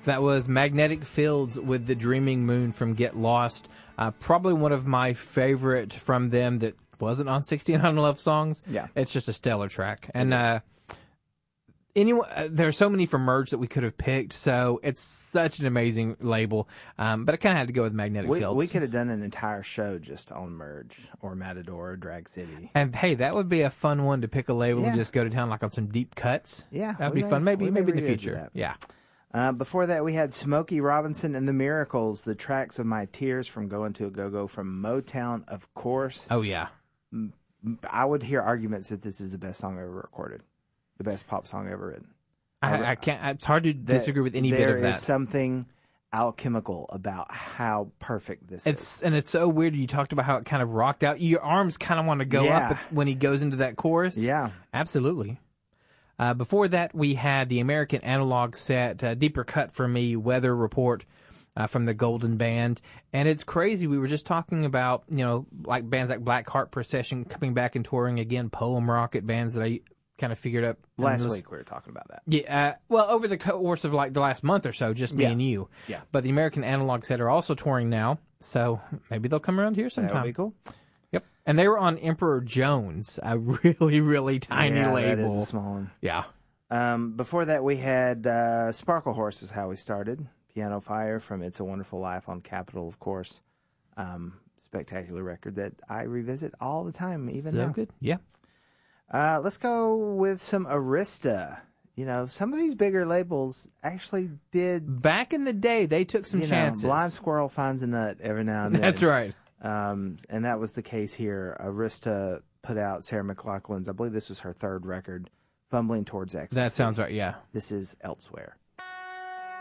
That was Magnetic Fields with The Dreaming Moon from Get Lost. Probably one of my favorite from them that wasn't on 1600 Love Songs. Yeah. It's just a stellar track. And there are so many from Merge that we could have picked, so it's such an amazing label. But I kind of had to go with Magnetic Fields. We could have done an entire show just on Merge or Matador or Drag City. And hey, that would be a fun one to pick a label and just go to town like on some deep cuts. Yeah. That'd be fun. Maybe in the future. That. Yeah. Before that, we had Smokey Robinson and the Miracles, the tracks of my tears from Going to a Go-Go from Motown, of course. Oh, yeah. I would hear arguments that this is the best song ever recorded, the best pop song ever written. I can't. It's hard to disagree with any bit of that. There is something alchemical about how perfect this is. And it's so weird. You talked about how it kind of rocked out. Your arms kind of want to go up when he goes into that chorus. Yeah. Absolutely. Before that, we had the American Analog set, Deeper Cut for Me, Weather Report from the Golden Band. And it's crazy. We were just talking about, like bands like Black Heart Procession coming back and touring again, Poem Rocket, bands that I kind of figured up. Last week we were talking about that. Yeah. Well, over the course of like the last month or so, just me and you. Yeah. But the American Analog set are also touring now, so maybe they'll come around here sometime. That would be cool. Yep. And they were on Emperor Jones, a really, really tiny label. That is a small one. Yeah. Before that, we had Sparkle Horse is how we started. Piano Fire from It's a Wonderful Life on Capitol, of course. Spectacular record that I revisit all the time, even now. So good. Yeah. Let's go with some Arista. Some of these bigger labels actually did. Back in the day, they took some chances. Blind Squirrel finds a nut every now and then. That's right. And that was the case here. Arista put out Sarah McLachlan's, I believe this was her third record, Fumbling Towards Ecstasy. That sounds right, yeah. This is Elsewhere.